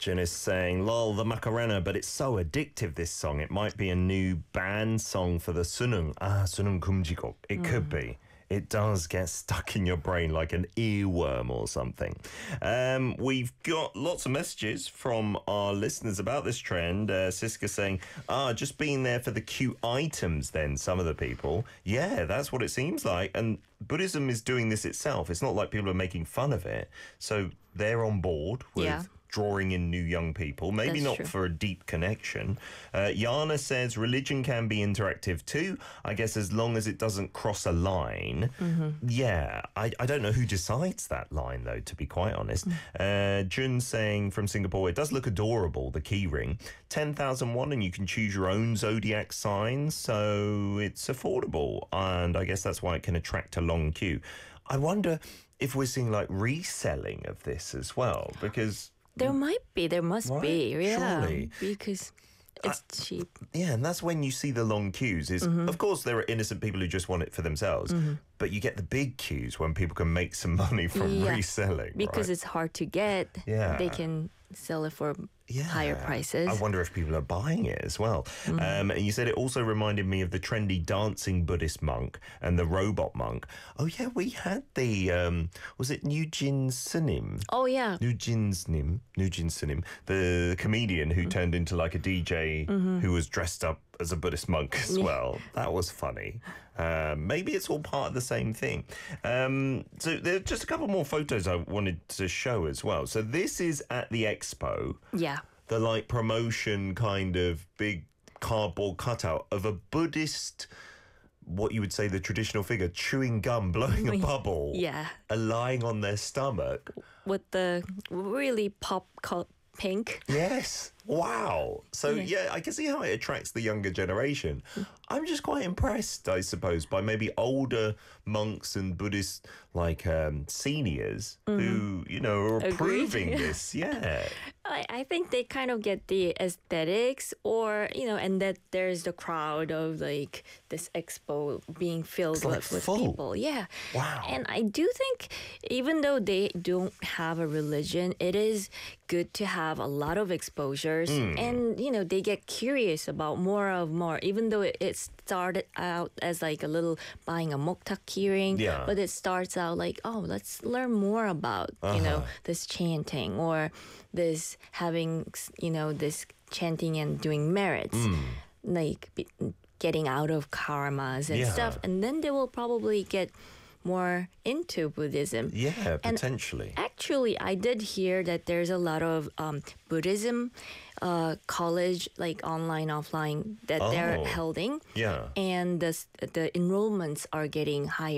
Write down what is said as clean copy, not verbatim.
Jin is saying, lol, the Macarena, but it's so addictive, this song. It might be a new band song for the Sunung. Sunung Kumjikok. It could be. It does get stuck in your brain like an earworm or something. We've got lots of messages from our listeners about this trend. Siska saying, just being there for the cute items then, some of the people. Yeah, that's what it seems like. And Buddhism is doing this itself. It's not like people are making fun of it. So they're on board with drawing in new young people, maybe That's not true. for a deep connection. Yana says religion can be interactive too, I guess, as long as it doesn't cross a line. Yeah, I don't know who decides that line, though, to be quite honest. Jun saying from Singapore, it does look adorable, the key ring. 10,000 won and you can choose your own zodiac sign, so it's affordable. And I guess that's why it can attract a long queue. I wonder if we're seeing like reselling of this as well, because... There must Right? be, yeah. Surely. Because it's cheap. Yeah, and that's when you see the long queues is, of course, there are innocent people who just want it for themselves, but you get the big queues when people can make some money from reselling. Because right? it's hard to get. Yeah. They can sell it for higher prices. I wonder if people are buying it as well. And you said it also reminded me of the trendy dancing Buddhist monk and the robot monk. Oh, yeah, we had the, was it Nujin Sunim? Oh, yeah. Nujin Sunim, the comedian who turned into like a DJ who was dressed up as a Buddhist monk as well. That was funny. Maybe it's all part of the same thing. So there are just a couple more photos I wanted to show as well. So this is at the expo. Yeah. The like promotion kind of big cardboard cutout of a Buddhist, what you would say the traditional figure, chewing gum, blowing a bubble, Yeah. lying on their stomach. With the really pop pink. Yes. Wow. So, yeah, I can see how it attracts the younger generation. I'm just quite impressed, I suppose, by maybe older monks and Buddhist, like, seniors who, you know, are approving this. Yeah. I think they kind of get the aesthetics or, you know, and that there's the crowd of like this expo being filled like with full. people. Yeah. Wow. And I do think even though they don't have a religion, it is good to have a lot of exposures and, you know, they get curious about more, even though it started out as like a little buying a moktak keyring, but it starts out like, oh, let's learn more about, you know, this chanting or this having, you know, this chanting and doing merits, like getting out of karmas and stuff. And then they will probably get more into Buddhism. Yeah, And potentially. actually, I did hear that there's a lot of Buddhism college, like online, offline, that they're holding. Yeah. And the enrollments are getting higher.